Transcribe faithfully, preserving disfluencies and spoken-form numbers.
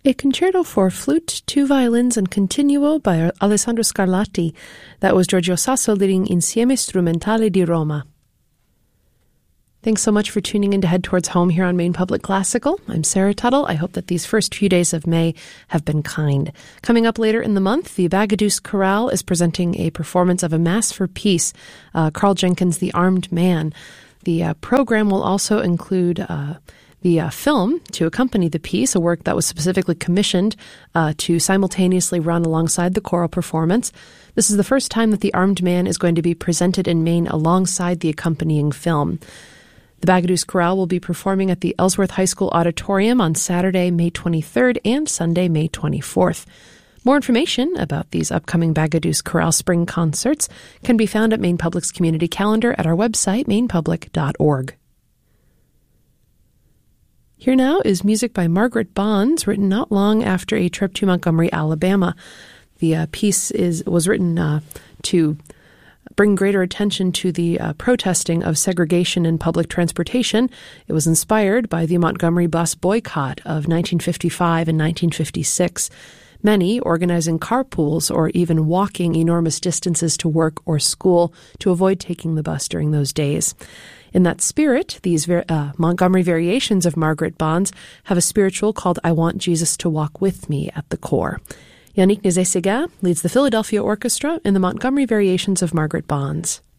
A concerto for flute, two violins, and continuo by Alessandro Scarlatti. That was Giorgio Sasso leading Insieme Strumentale di Roma. Thanks so much for tuning in to Head Towards Home here on Maine Public Classical. I'm Sarah Tuttle. I hope that these first few days of May have been kind. Coming up later in the month, the Bagaduce Chorale is presenting a performance of A Mass for Peace, uh, Carl Jenkins' The Armed Man. The uh, program will also include Uh, The uh, film to accompany the piece, a work that was specifically commissioned uh, to simultaneously run alongside the choral performance. This is the first time that The Armed Man is going to be presented in Maine alongside the accompanying film. The Bagaduce Chorale will be performing at the Ellsworth High School Auditorium on Saturday, May twenty-third and Sunday, May twenty-fourth. More information about these upcoming Bagaduce Chorale spring concerts can be found at Maine Public's community calendar at our website, maine public dot org. Here now is music by Margaret Bonds, written not long after a trip to Montgomery, Alabama. The uh, piece is was written uh, to bring greater attention to the uh, protesting of segregation in public transportation. It was inspired by the Montgomery bus boycott of nineteen fifty-five and nineteen fifty-six. Many organizing carpools or even walking enormous distances to work or school to avoid taking the bus during those days. In that spirit, these uh, Montgomery variations of Margaret Bonds have a spiritual called I Want Jesus to Walk With Me at the core. Yannick Nézet-Séguin leads the Philadelphia Orchestra in the Montgomery variations of Margaret Bonds.